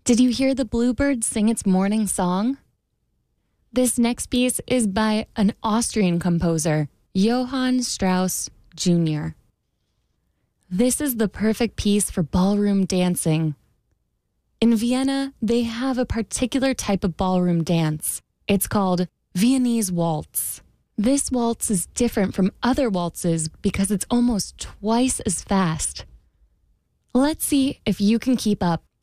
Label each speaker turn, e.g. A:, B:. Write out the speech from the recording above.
A: Did you hear the bluebird sing its morning song? This next piece is by an Austrian composer, Johann Strauss Jr. This is the perfect piece for ballroom dancing. In Vienna, they have a particular type of ballroom dance. It's called Viennese waltz. This waltz is different from other waltzes because it's almost twice as fast. Let's see if you can keep up.